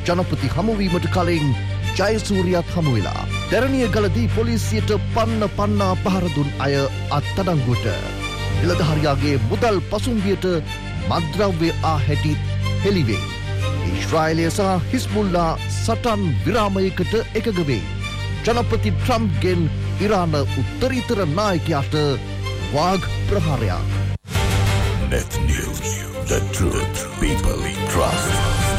ජනපති හමුවීමට කලින් ජයසූරියත් හමු වෙලා දැරණිය ගලදී පොලිසියට පන්නා පහර දුන් අය අත්අඩංගුවට. නිලධාරියාගේ මුදල් පසුම්බියට මත්ද්‍රව්‍ය හැටිත් හෙළිවේ. ඊශ්‍රායලය සහ හිස්බුල්ලා සටන් විරාමයකට එකඟ වේ. ජනපති ට්‍රම්ප්ගෙන් ඉරාන උත්තරීතර නායකයාට වාග් ප්‍රහාරයක්. Net News, the truth people trust.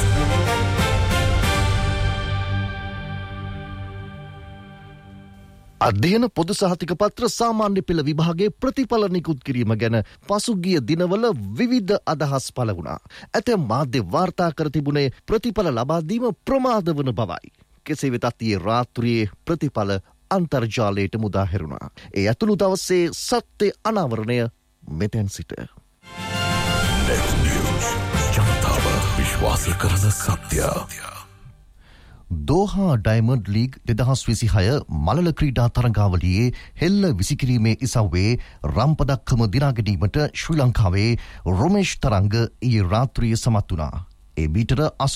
අධ්‍යයන පොදු සහතික පත්‍ර සාමාන්‍ය පෙළ විභාගයේ ප්‍රතිඵල නිකුත් කිරීම ගැන පසුගිය දිනවල විවිධ අදහස් පළ වුණා. ඇතැම් මාධ්‍ය වාර්තා කර තිබුණේ ප්‍රතිඵල ලබා දීම ප්‍රමාද වන බවයි. කෙසේ වෙතත් ඊයේ රාත්‍රියේ ප්‍රතිඵල අන්තර්ජාලයට මුදා හැරුණා. ඒ ඇතුළු දවසේ සත්‍ය අනාවරණය මෙතෙන් සිට. Net News, ජනතාව විශ්වාස කරන සත්‍ය. දෝහා ඩයමන්ඩ් ලීග් 2026 මලල ක්‍රීඩා තරඟාවලියේ හෙල්ල විසිකිරීමේ ඉසව්වේ රම්පදක්කම දිනා ගැනීමට ශ්‍රී ලංකාවේ රොමේෂ් තරංග ඊයේ රාත්‍රියේ සමත් වුණා. ඒ මීටර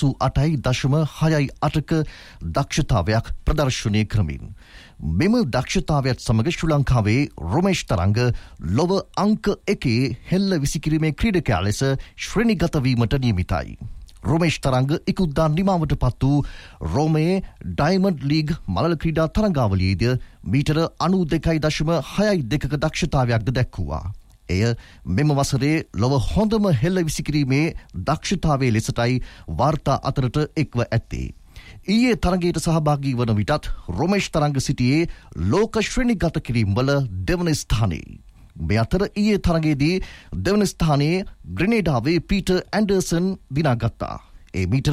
88.68ක දක්ෂතාවයක් ප්‍රදර්ශනය කරමින් මෙම දක්ෂතාවයත් සමග ශ්‍රී ලංකාවේ රොමේෂ් තරංග ලොව අංක 1 හෙල්ල විසිකිරීමේ ක්‍රීඩකයා ලෙස ශ්‍රේණිගත වීමට නියමිතයි. රොමේෂ් තරංග ඉකුද්දා නිමාවට පත් වූ රෝමයේ ඩයමන්ඩ් ලීග් මලල ක්‍රීඩා තරඟාවලියේදී මීටර 92.62ක දක්ෂතාවයක්ද දැක්වුවා. එය මෙම වසරේ ලොව හොඳම හෙළ විසිකිරීමේ දක්ෂතාවයේ ලෙසටයි වාර්තා අතරට එක්ව ඇත්තේ. ඊයේ තරඟයට සහභාගී වන විටත් රොමේෂ් තරංග සිටියේ ලෝක ශ්‍රේණිගත කිරීම්වල දෙවන ස්ථානයේ. මේ අතර ඊයේ තරඟයේදී දෙවන ස්ථානයේ ග්‍රෙනේඩාවේ පීටර් ඇන්ඩර්සන් දිනාගත්තා. ඒ මීටර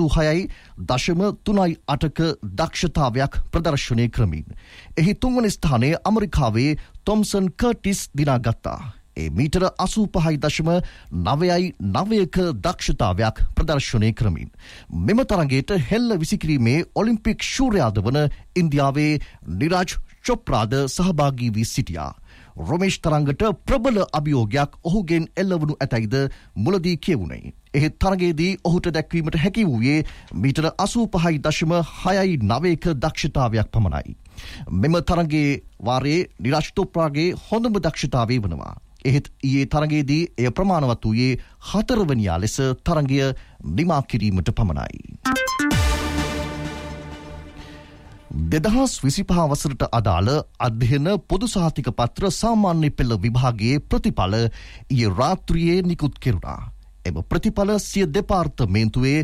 86.38ක දක්ෂතාවයක් ප්‍රදර්ශනය කරමින්. එහි තුන්වන ස්ථානයේ ඇමරිකාවේ තොම්සන් කර්ටිස් දිනාගත්තා. ඒ මීටර 85.99ක දක්ෂතාවයක් ප්‍රදර්ශනය කරමින්. මෙම තරඟයට හෙල්ල විසිකිරීමේ ඔලිම්පික් ශූරයාද වන ඉන්දියාවේ නිරාජ් චොප්රාද සහභාගී වී සිටියා. රොමේෂ් තරංගට ප්‍රබල අභියෝගයක් ඔහුගෙන් එල්ලවනු ඇතැයිද මුලදී කියවුණේ. එහෙත් තරගයේදී ඔහුට දැක්වීමට හැකි වූයේ මීටර 85.69ක දක්ෂතාවයක් පමණයි. මෙම තරගයේ වාරයේ නිරාජ් චොප්රාගේ හොඳම දක්ෂතාවය වනවා. එහෙත් ඊයේ තරගයේදී එය ප්‍රමාණවත් වූයේ 4 වෙනියා ලෙස තරගය නිමා කිරීමට පමණයි. 2025 වසරට අදාළ අධ්‍යයන පොදු සහතික පත්‍ර සාමාන්‍ය පෙළ විභාගයේ ප්‍රතිඵල ඊයේ රාත්‍රියේ නිකුත් කෙරුණා. එම ප්‍රතිඵල සිය දෙපාර්තමේන්තුවේ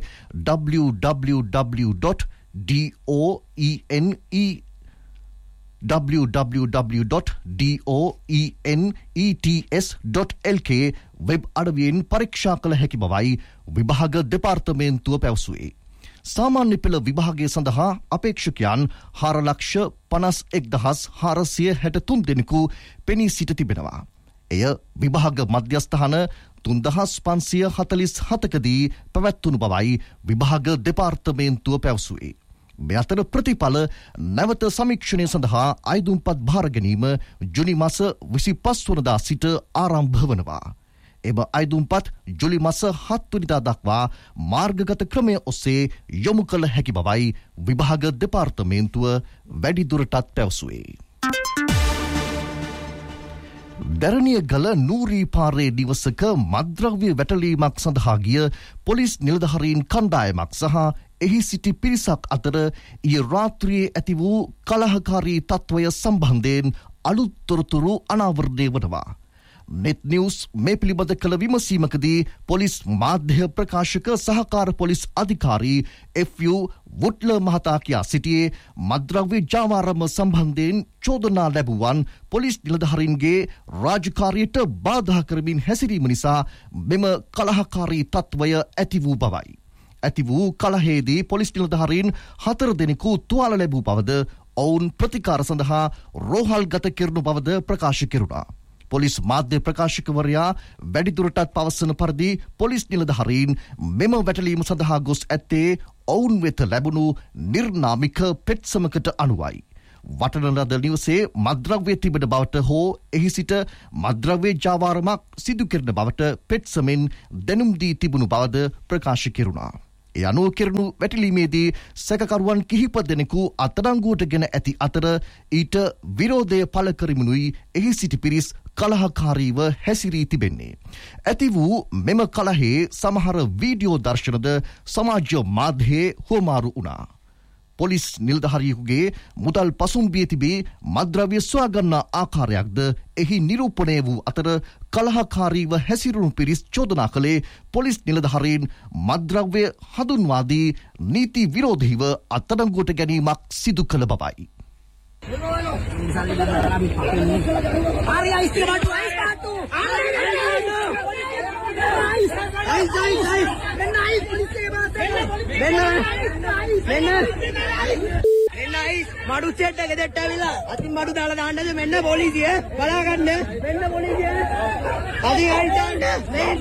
www.doenets.lk වෙබ් අඩවියෙන් පරීක්ෂා කළ හැකි බවයි විභාග දෙපාර්තමේන්තුව පැවසුවේ. සාමාන්‍ය පෙළ විභාගය සඳහා අපේක්ෂකයන් 4,51,463 දෙනෙකු පෙනී සිට තිබෙනවා. එය විභාග මධ්‍යස්ථාන 3,547කදී පැවැත්වුණු බවයි විභාග දෙපාර්තමේන්තුව පැවසුවේ. මේ අතර ප්‍රතිඵල නැවත සමීක්ෂණය සඳහා අයදුම්පත් භාර ගැනීම ජුනි මාස 25 වනදා සිට ආරම්භ වනවා. එම අයදුම්පත් ජුලි මාස 7 වෙනිදා දක්වා මාර්ගගත ක්‍රමය ඔස්සේ යොමු කළ හැකි බවයි විභාග දෙපාර්තමේන්තුව වැඩිදුරටත් පැවසුවේ. දැරණිය ගල නූරී පාරේ නිවසක මත්ද්‍රව්‍ය වැටලීමක් සඳහා ගිය පොලිස් නිලධාරීන් කණ්ඩායමක් සහ එහි සිටි පිරිසක් අතර ඊයේ රාත්‍රියේ ඇති වූ කලහකාරී තත්වය සම්බන්ධයෙන් අලුත් තොරතුරු අනාවරණය වනවා. net news මේ පිළිබඳ කළ විමසීමකදී පොලිස් මාධ්‍ය ප්‍රකාශක සහකාර පොලිස් අධිකාරී FU වුට්ල මහතා කියා සිටියේ මත්ද්‍රව්‍ය ජාවාරම සම්බන්ධයෙන් චෝදනා ලැබුවන් පොලිස් නිලධාරීන්ගේ රාජකාරියට බාධා කරමින් හැසිරීම නිසා මෙම කලහකාරී තත්වය ඇති වූ බවයි. ඇති වූ කලහයේදී පොලිස් නිලධාරීන් 4 දෙනෙකු තුවාල ලැබූ බවද ඔවුන් ප්‍රතිකාර සඳහා රෝහල්ගත කෙරුණු බවද ප්‍රකාශ කෙරුණා. පොලිස් මාධ්‍ය ප්‍රකාශකවරයා වැඩිදුරටත් පවසන පරිදි පොලිස් නිලධාරීන් මෙම වැටලීම සඳහා ගොස් ඇත්තේ ඔවුන් වෙත ලැබුණු නිර්නාමික පෙත්සමකට අනුවයි. වටනරද නිවසේ මත්ද්‍රව්‍ය තිබෙන බවට හෝ එහි සිට මත්ද්‍රව්‍ය ජාවාරමක් සිදු කෙරෙන බවට පෙත්සමෙන් දැනුම් දී තිබුණු බවද ප්‍රකාශ කෙරුණා. ඒ අනුව කෙරෙනු වැටලීමේදී සැකකරුවන් කිහිප දෙනෙකු අත්අඩංගුවට ගෙන ඇති අතර ඊට විරෝධය පළ කරමිනුයි එහි සිටි පිරිස් කලහකාරීව හැසිරී තිබෙන්නේ. ඇති වූ මෙම කලහේ සමහර වීඩියෝ දර්ශනද සමාජ මාධ්‍යයේ හුවමාරු වුණා. පොලිස් නිලධාරියෙකුගේ මුදල් පසුම්බියේ තිබී මත්ද්‍රව්‍ය සොයාගන්නා ආකාරයක්ද එහි නිරූපණය වූ අතර කලහකාරීව හැසිරුණු පිරිස් චෝදනා කළේ පොලිස් නිලධාරීන් මත්ද්‍රව්‍ය හඳුන්වා දී නීති විරෝධීව අත්අඩංගුවට ගැනීමක් සිදු කළ බවයි. මඩු සෙට් එක දෙට ඇවිල්ලා අතින් මඩු දාලා දාන්නද මෙන්න පොලිසිය බලා ගන්න මෙන්න පොලිසිය අධිකාරී දාන්න මේ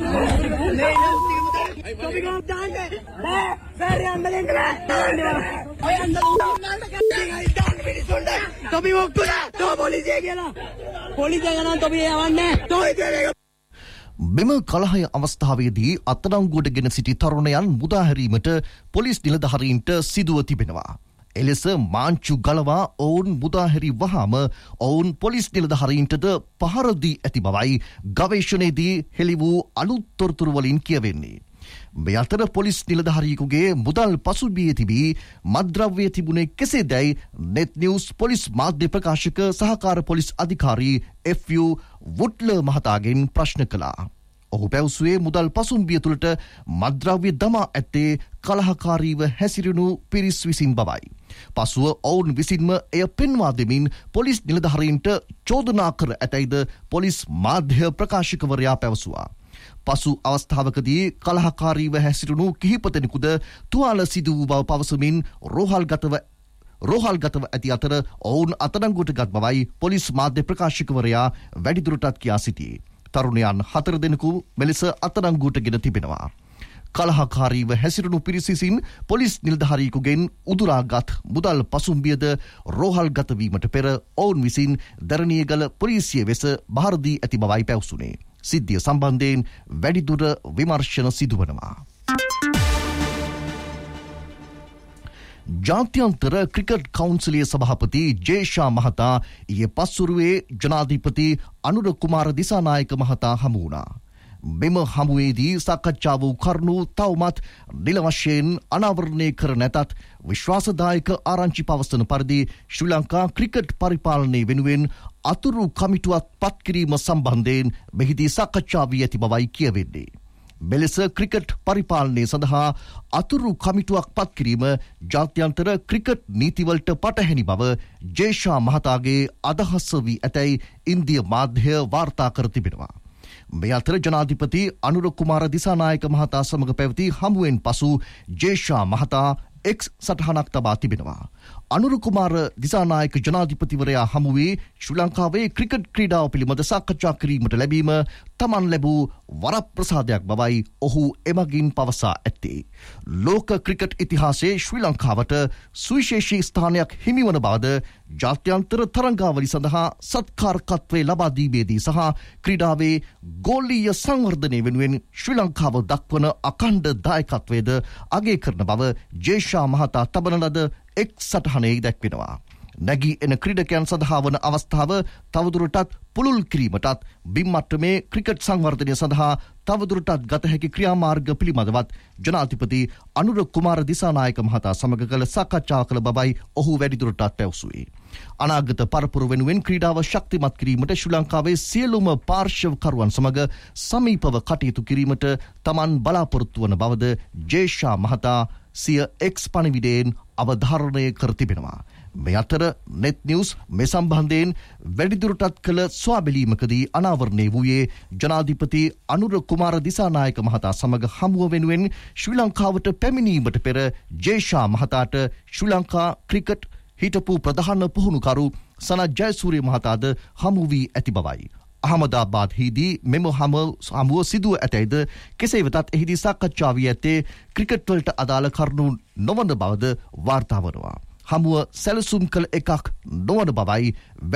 තොපි ගොම් දාන්න බෑ සර් යන්න දෙන්න බෑ ඔය යන්න දාන්න පිළිසොන්න තොපි ඔක්කොලා තෝ පොලිසිය කියලා පොලිසිය ගන්න තොපි යවන්නේ තෝ ඉතින් මෙම කලහය අවස්ථාවේදී අත්අඩංගුවට ගෙන සිටි තරුණයන් මුදාහැරීමට පොලිස් නිලධාරීන්ට සිදුව තිබෙනවා. එලෙස මාංචු ගලවා ඔවුන් මුදාහැරි වහාම ඔවුන් පොලිස් නිලධාරීන්ටද පහර දී ඇති බවයි ගවේෂණයේදී හෙළි වූ අලුත් තොරතුරු වලින් කියවෙන්නේ. මේ අතර පොලිස් නිලධාරියෙකුගේ මුදල් පසුබියේ තිබී මත්ද්‍රව්‍ය තිබුණේ කෙසේදැයි net news පොලිස් මාධ්‍ය ප්‍රකාශක සහකාර පොලිස් අධිකාරී FU වුඩ්ලර් මහතාගෙන් ප්‍රශ්න කළා. ඔහු පැවසුවේ මුදල් පසුම්බිය තුළට මත්ද්‍රව්‍ය දමා ඇත්තේ කලහකාරීව හැසිරුණු පිරිස් විසින් බවයි. පසුව ඔවුන් විසින්ම එය පෙන්වා දෙමින් පොලිස් නිලධාරීන්ට චෝදනා කර ඇතැයිද පොලිස් මාධ්‍ය ප්‍රකාශකවරයා පැවසුවා. පසු අවස්ථාවකදී කලහකාරීව හැසිරුණු කිහිප දෙනෙකුද තුවාල සිදු වූ බව පවසමින් රෝහල්ගතව ඇති අතර ඔවුන් අත්අඩංගුවට ගත් බවයි පොලිස් මාධ්‍ය ප්‍රකාශකවරයා වැඩිදුරටත් කියා සිටියේ. තරුණයන් 4 දෙනෙකු මෙලෙස අත්අඩංගුවට ගෙන තිබෙනවා. කලහකාරීව හැසිරුණු පිරිස විසින් පොලිස් නිලධාරියෙකුගෙන් උදුරාගත් මුදල් පසුම්බියද රෝහල්ගත වීමට පෙර ඔවුන් විසින් දරණියගල පොලිසිය වෙස බහර දී ඇති බවයි පැවසුනේ. සිද්ධිය සම්බන්ධයෙන් වැඩිදුර විමර්ශන සිදුවනවා. ජාත්‍යන්තර ක්‍රිකට් කවුන්සිලයේ සභාපති ජේෂා මහතා ඊයේ පස්වරුවේ ජනාධිපති අනුර කුමාර දිසානායක මහතා හමු වුණා. මෙම හමුවේදී සාකච්ඡා වූ කරුණු තවමත් නිල වශයෙන් අනාවරණය කර නැතත් විශ්වාසදායක ආරංචි පවසන පරිදි ශ්‍රී ලංකා ක්‍රිකට් පරිපාලනය වෙනුවෙන් අතුරු කමිටුවක් පත් කිරීම සම්බන්ධයෙන් මෙහිදී සාකච්ඡා වී ඇති බවයි කියවෙන්නේ. මෙලෙස ක්‍රිකට් පරිපාලනය සඳහා අතුරු කමිටුවක් පත් කිරීම ජාත්‍යන්තර ක්‍රිකට් නීතිවලට පටහැනි බව ජේෂා මහතාගේ අදහස වී ඇතැයි ඉන්දිය මාධ්‍ය වාර්තා කර තිබෙනවා. මේ අතර ජනාධිපති අනුර කුමාර දිසානායක මහතා සමග පැවති හමුවෙන් පසු ජේෂා මහතා X සටහනක් තබා තිබෙනවා. අනුර කුමාර දිසානායක ජනාධිපතිවරයා හමුවේ ශ්‍රී ලංකාවේ ක්‍රිකට් ක්‍රීඩාව පිළිබඳ සාකච්ඡා කිරීමට ලැබීම තමන් ලැබූ වරප්‍රසාදයක් බවයි ඔහු එමගින් පවසා ඇත්තේ. ලෝක ක්‍රිකට් ඉතිහාසයේ ශ්‍රී ලංකාවට සුවිශේෂී ස්ථානයක් හිමිවන බවද ජාත්‍යන්තර තරංගාවලි සඳහා සත්කාරකත්වය ලබා දීමේදී සහ ක්‍රීඩාවේ ගෝලීය සංවර්ධනය වෙනුවෙන් ශ්‍රී ලංකාව දක්වන අඛණ්ඩ දායකත්වයද අගය කරන බව ජේෂා මහතා තබන ලද එක් සටහනේ දැක්වෙනවා. නැගී එන ක්‍රීඩකයන් සඳහා වන අවස්ථාව තවදුරටත් පුළුල් කිරීමටත් බිම්මට්ටමේ ක්‍රිකට් සංවර්ධනය සඳහා තවදුරටත් ගත හැකි ක්‍රියාමාර්ග පිළිබඳවත් ජනාධිපති අනුර කුමාර දිසානායක මහතා සමග කළ සාකච්ඡා කළ බවයි ඔහු වැඩිදුරටත් පැවසුවේ. අනාගත පරපුර වෙනුවෙන් ක්‍රීඩාව ශක්තිමත් කිරීමට ශ්‍රී ලංකාවේ සියලුම පාර්ශ්වකරුවන් සමග සමීපව කටයුතු කිරීමට තමන් බලාපොරොත්තු වන බවද ජේෂා මහතා සිය එක්ස් පණිවිඩයෙන් අවධාරණය කර තිබෙනවා. මේ අතර net news මේ සම්බන්ධයෙන් වැඩිදුරටත් කළ ස්වාබැලීමකදී අනාවරණය වූයේ ජනාධිපති අනුර කුමාර දිසානායක මහතා සමග හමුව වෙනුවෙන් ශ්‍රී ලංකාවට පැමිණීමට පෙර ජේෂා මහතාට ශ්‍රී ලංකා ක්‍රිකට් හිටපු ප්‍රධාන පුහුණුකරු සනත් ජයසූරිය මහතාද හමු වී ඇති බවයි. අහමදාබාද්හිදී මෙම හමුව සිදුව ඇතැයිද කෙසේ වෙතත් එහිදී සාකච්ඡා වී ඇත්තේ ක්‍රිකට් වලට අදාළ කරුණු නොවන බවද වාර්තා වනවා. හමුව සැලසුම් කළ එකක් නොවන බවයි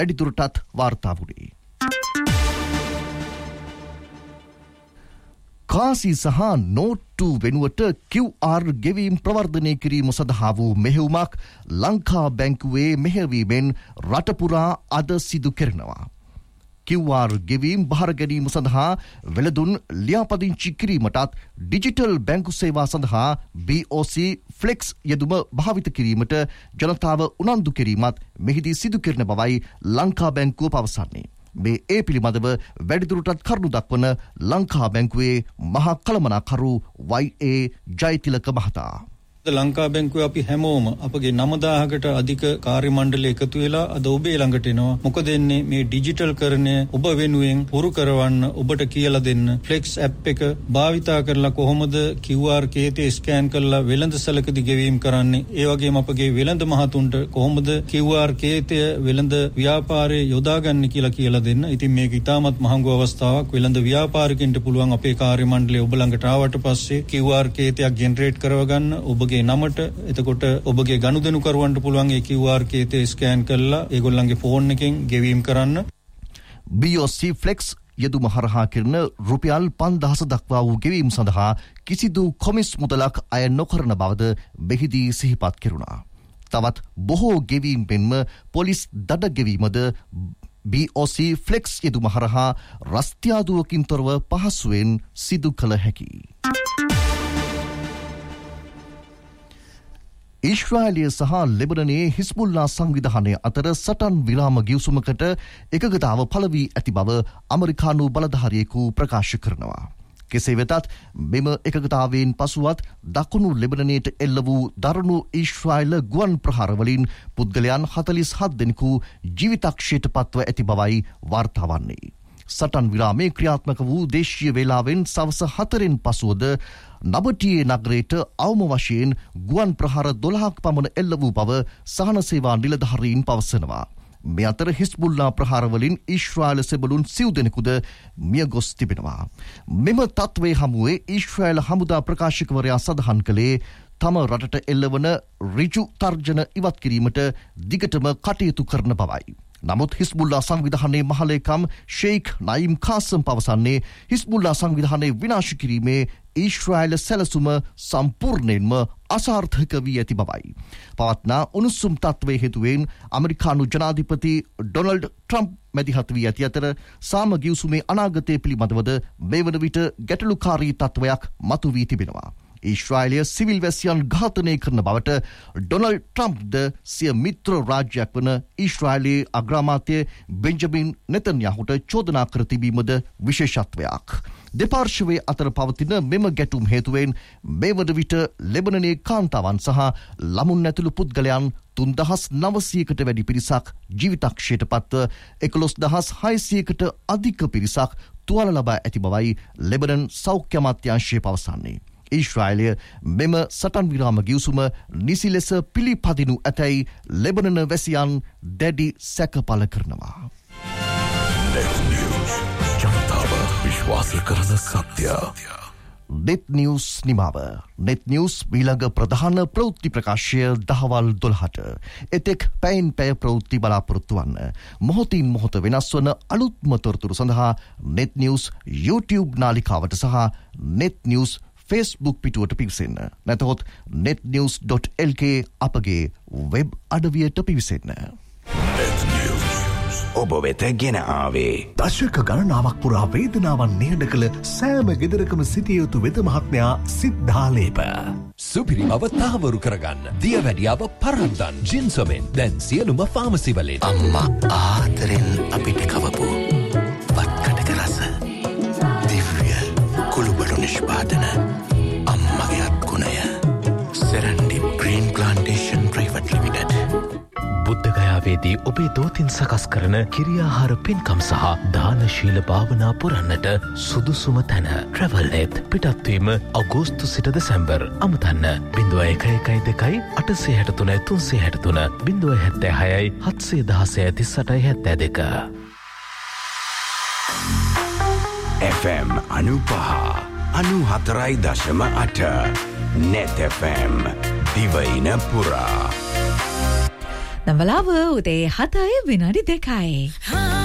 වැඩිදුරටත් වාර්තා වුණේ. කාසි සහ නෝට්ටු වෙනුවට QR ගෙවීම් ප්‍රවර්ධනය කිරීම සඳහා වූ මෙහෙයුමක් ලංකා බැංකුවේ මෙහෙයවීමෙන් රටපුරා අද සිදු කෙරෙනවා. QR ගෙවීම් බහර ගැනීම සඳහා වෙළඳුන් ලියාපදිංචි කිරීමටත් ඩිජිටල් බැංකු සේවා සඳහා BOC Flex යෙදුම භාවිත කිරීමට ජනතාව උනන්දු කිරීමත් මෙහිදී සිදු කෙරෙන බවයි ලංකා බැංකුව පවසන්නේ. මේ ඒ පිළිබඳව වැඩිදුරටත් කරුණු දක්වන ලංකා බැංකුවේ මහා කළමනාකරු YA ජයතිලක මහතා. ලංකා බැංකුවේ අපි හැමෝම අපගේ 9000කට අධික කාර්ය මණ්ඩලය එකතු වෙලා අද ඔබේ ළඟට එනවා. මොකද මේ ඩිජිටල් කරණය ඔබ වෙනුවෙන් පුරු කරවන්න ඔබට කියලා දෙන්න. Flex app එක භාවිතා කරලා කොහොමද QR කේතේ ස්කෑන් කරලා වෙළඳ සැලකදී ගෙවීම කරන්නේ? ඒ වගේම අපගේ වෙළඳ මහතුන්ට කොහොමද QR කේතය වෙළඳ ව්‍යාපාරයේ යොදාගන්නේ කියලා දෙන්න. ඉතින් මේක ඉතාමත් මහඟු අවස්ථාවක්. වෙළඳ ව්‍යාපාරිකින්ට පුළුවන් අපේ කාර්ය මණ්ඩලය ඔබ ළඟට ආවට පස්සේ QR කේතයක් ජෙනරේට් කරව ගන්න. ඔබගේ නමට එතකොට ඔබගේ ගනුදෙනු කරවන්න පුළුවන් ඒ QR කේතේ ස්කෑන් කරලා ඒගොල්ලන්ගේ ෆෝන් එකෙන් ගෙවීම කරන්න. BOC Flex යෙදුම හරහා කරන රුපියල් 5000 දක්වා වූ ගෙවීම සඳහා කිසිදු කොමිස් මුදලක් අය නොකරන බවද මෙහිදී සිහිපත් කෙරුණා. තවත් බොහෝ ගෙවීම් මෙන්ම පොලිස් දඩ ගෙවීමද BOC Flex යෙදුම හරහා රස්තියාදුවකින් තොරව පහසුවෙන් සිදු කළ හැකියි. ඊශ්‍රායලය සහ ලෙබනනයේ හිස්බුල්ලා සංවිධානය අතර සටන් විරාම ගිවිසුමකට එකගතාව පළ වී ඇති බව ඇමරිකානු බලධාරියෙකු ප්‍රකාශ කරනවා. කෙසේ වෙතත් මෙම එකගතාවෙන් පසුවත් දකුණු ලෙබනනයට එල්ල වූ දරුණු ඊශ්‍රායල ගුවන් ප්‍රහාරවලින් පුද්ගලයන් 47 දෙනෙකු ජීවිතක්ෂයට පත්ව ඇති බවයි වාර්තා වන්නේ. සටන් විරාමයේ ක්‍රියාත්මක වූ දේශීය වේලාවෙන් සවස 4න් පසුවද නබටියේ නගරයට අවම වශයෙන් ගුවන් ප්‍රහාර 12ක් පමණ එල්ල වූ බව සහන සේවා නිලධාරීන් පවසනවා. මේ අතර හිස්බුල්ලා ප්‍රහාරවලින් ඊශ්‍රායල සෙබළුන් 9 දෙනෙකුද මිය ගොස් තිබෙනවා. මෙම තත්ත්වයේ හමුවේ ඊශ්‍රායල හමුදා ප්‍රකාශකවරයා සඳහන් කළේ තම රටට එල්ලවන ඍජු තර්ජන ඉවත් කිරීමට දිගටම කටයුතු කරන බවයි. නමුත් හිස්බුල්ලා සංවිධානයේ මහලේකම් ෂෙයික් නයිම් කාසම් පවසන්නේ හිස්බුල්ලා සංවිධානය විනාශ කිරීමේ ඊශ්‍රායල සැලසුම සම්පූර්ණයෙන්ම අසාර්ථක වී ඇති බවයි. පවත්නා උණුසුම් තත්ත්වයේ හේතුවෙන් ඇමරිකානු ජනාධිපති ඩොනල්ඩ් ට්‍රම්ප් මැදිහත් වී ඇති අතර සාම ගිවිසුමේ අනාගතය පිළිබඳවද මේ වන විට ගැටලුකාරී තත්ත්වයක් මතු වී තිබෙනවා. ඊශ්‍රායලය සිවිල් වැසියන් ඝාතනය කරන බවට ඩොනල්ඩ් ට්‍රම්ප්ද සිය මිත්‍ර රාජ්‍යයක් වන ඊශ්‍රායලයේ අග්‍රාමාත්‍ය බෙන්ජමින් නෙතන්යාහුට චෝදනා කර තිබීමද විශේෂත්වයක්. දෙපාර්ශ්වයේ අතර පවතින මෙම ගැටුම් හේතුවෙන් මේ වන විට ලෙබනනයේ කාන්තාවන් සහ ළමුන් ඇතුළු පුද්ගලයන් 3900කට වැඩි පිරිසක් ජීවිතක්ෂයට පත්ව 11600කට අධික පිරිසක් තුවාල ලබා ඇති බවයි ලෙබනන් සෞඛ්‍ය අමාත්‍යාංශය පවසන්නේ. ඊශ්‍රායලය මෙම සටන් විරාම ගිවිසුම නිසි ලෙස පිළිපදිනු ඇතැයි ලෙබනන වැසියන් දැඩි සැක පළ කරනවා. Net News ජනතාව විශ්වාස කරන සත්‍ය. net news නිමාව. net news ඊළඟ ප්‍රධාන ප්‍රවෘත්ති ප්‍රකාශය දහවල් 12ට. එතෙක් පැයෙන් පැය ප්‍රවෘත්ති බලාපොරොත්තු වන්න. මොහොතින් මොහොත වෙනස් වන අලුත්ම තොරතුරු සඳහා net news YouTube නාලිකාවට සහ net news Facebook පිටුවට පිවිසෙන්න. නැතහොත් netnews.lk අපගේ වෙබ් අඩවියට පිවිසෙන්න. Net News ඔබ වෙත ගෙන ආවේ දශක ගණනාවක් පුරා වේදනාවන් නිහඬ කළ සෑම ගෙදරකම සිටිය යුතු වෙද මහත්මයා සිද්ධාලේප. සුපිරි බව තහවුරු කරගන්න දියවැඩියාව පරද්දන් ජින්සොමෙන් දැන් සියලුම ෆාමසි වලින්. අම්මා ආදරෙන් අපිට කවපු වත්කඩක රස දිව්‍ය කුළුබඩු නිෂ්පාදන අම්මගේ අත්ගුණය සෙරන්ඩි ග්‍රීන් ප්ලාන්ටේෂන් ප්‍රයිවට් ලිමිටඩ්. බුද්ධගයාවේදී ඔබේ දෝතින් සකස් කරන කිරියාහාර පින්කම් සහ දානශීල භාවනා පුරන්නට සුදුසුම තැන ට්‍රැවල්නෙත්. පිටත්වීම අගෝස්තු සිට දෙසැම්බර්. අමතන්න 0112 863 363 076 716 38 FM 95.4.8 Net FM දිවයින පුරා. නවලාව උදේ 7 විනාඩි 2යි.